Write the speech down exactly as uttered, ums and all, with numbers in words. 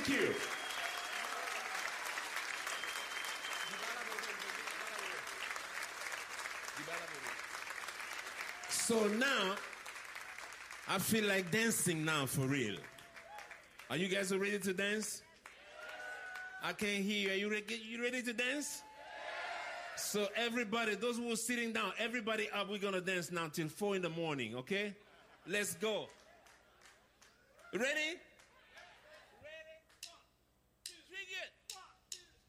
Thank you. So now, I feel like dancing now for real. Are you guys ready to dance? I can't hear you. Are you ready, you ready to dance? So everybody, those who are sitting down, everybody up, we're going to dance now till four in the morning, okay? Let's go. Ready?